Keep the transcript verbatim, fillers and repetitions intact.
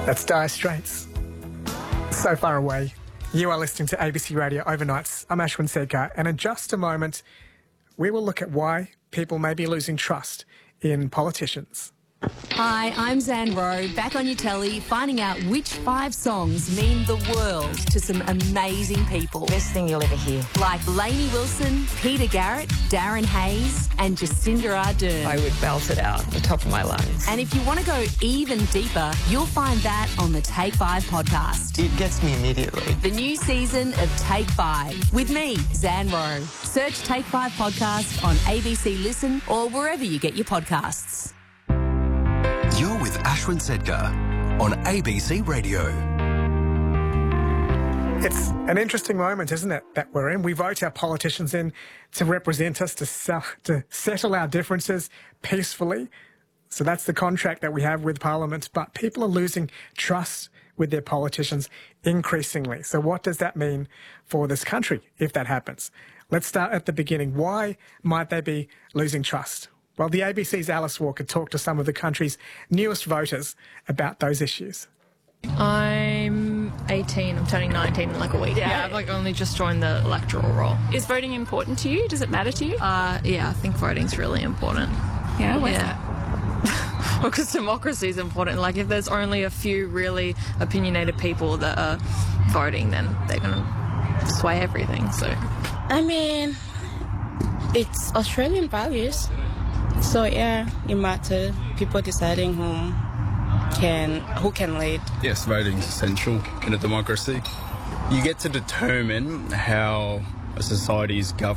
That's Dire Straits. So Far Away. You are listening to A B C Radio Overnights. I'm Ashwin Sedkar, and in just a moment, we will look at why people may be losing trust in politicians. Hi, I'm Zan Rowe, back on your telly, finding out which five songs mean the world to some amazing people. Best thing you'll ever hear. Like Lainey Wilson, Peter Garrett, Darren Hayes, and Jacinda Ardern. I would belt it out at the top of my lungs. And if you want to go even deeper, you'll find that on the Take Five podcast. It gets me immediately. The new season of Take Five with me, Zan Rowe. Search Take Five podcast on A B C Listen or wherever you get your podcasts. You're with Ashwin Sedkar on A B C Radio. It's an interesting moment, isn't it, that we're in? We vote our politicians in to represent us, to, sell, to settle our differences peacefully. So that's the contract that we have with Parliament. But people are losing trust with their politicians increasingly. So what does that mean for this country if that happens? Let's start at the beginning. Why might they be losing trust? Well, the A B C's Alice Walker talked to some of the country's newest voters about those issues. I'm eighteen. I'm turning nineteen in like a week. Yeah, yeah, I've like only just joined the electoral roll. Is voting important to you? Does it matter to you? Uh, yeah, I think voting's really important. Yeah, why's yeah. that? Well, because democracy is important. Like, if there's only a few really opinionated people that are voting, then they're going to sway everything. So, I mean, it's Australian values. So yeah, it matters. People deciding who can who can lead. Yes, voting is essential in a democracy. You get to determine how a society is governed.